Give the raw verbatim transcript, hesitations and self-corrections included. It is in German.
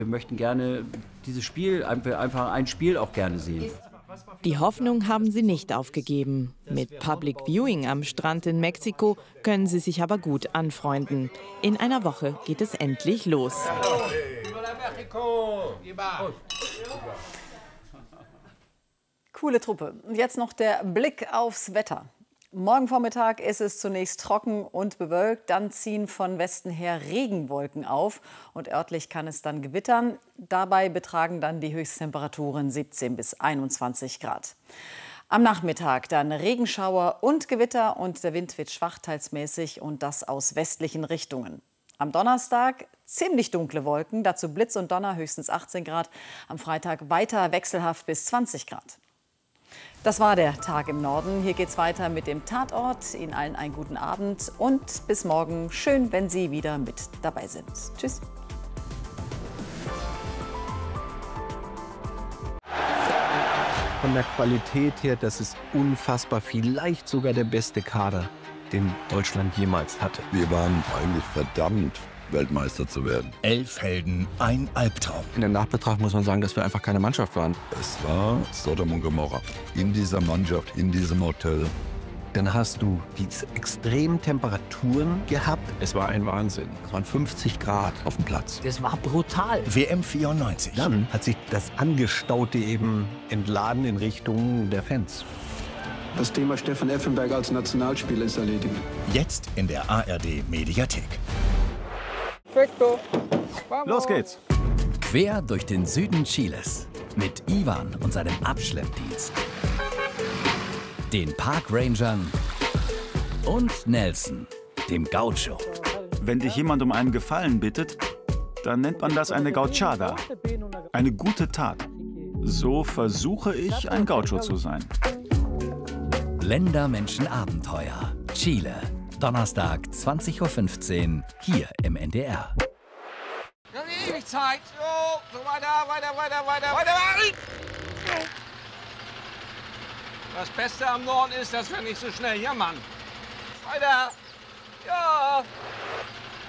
Wir möchten gerne dieses Spiel, einfach ein Spiel auch gerne sehen. Die Hoffnung haben sie nicht aufgegeben. Mit Public Viewing am Strand in Mexiko können sie sich aber gut anfreunden. In einer Woche geht es endlich los. Coole Truppe. Und jetzt noch der Blick aufs Wetter. Morgen Vormittag ist es zunächst trocken und bewölkt. Dann ziehen von Westen her Regenwolken auf und örtlich kann es dann gewittern. Dabei betragen dann die Höchsttemperaturen siebzehn bis einundzwanzig Grad. Am Nachmittag dann Regenschauer und Gewitter und der Wind wird schwach teilsmäßig und das aus westlichen Richtungen. Am Donnerstag ziemlich dunkle Wolken, dazu Blitz und Donner, höchstens achtzehn Grad. Am Freitag weiter wechselhaft bis zwanzig Grad. Das war der Tag im Norden. Hier geht's weiter mit dem Tatort. Ihnen allen einen guten Abend und bis morgen. Schön, wenn Sie wieder mit dabei sind. Tschüss. Von der Qualität her, das ist unfassbar, vielleicht sogar der beste Kader, den Deutschland jemals hatte. Wir waren eigentlich verdammt, Weltmeister zu werden. Elf Helden, ein Albtraum. In der Nachbetracht muss man sagen, dass wir einfach keine Mannschaft waren. Es war Sodom und Gomorra. In dieser Mannschaft, in diesem Hotel. Dann hast du diese extremen Temperaturen gehabt. Es war ein Wahnsinn. Es waren fünfzig Grad auf dem Platz. Das war brutal. W M vierundneunzig. Dann hat sich das Angestaute eben entladen in Richtung der Fans. Das Thema Stefan Effenberg als Nationalspieler ist erledigt. Jetzt in der A R D Mediathek. Los geht's! Quer durch den Süden Chiles mit Ivan und seinem Abschleppdienst, den Parkrangern und Nelson, dem Gaucho. Wenn dich jemand um einen Gefallen bittet, dann nennt man das eine Gauchada, eine gute Tat. So versuche ich, ein Gaucho zu sein. Länder, Menschen, Abenteuer. Chile. Donnerstag, zwanzig Uhr fünfzehn, hier im N D R. Wir haben ewig Zeit. So, so weiter, weiter, weiter, weiter, weiter. Das Beste am Norden ist, dass wir nicht so schnell jammern. Weiter. Ja.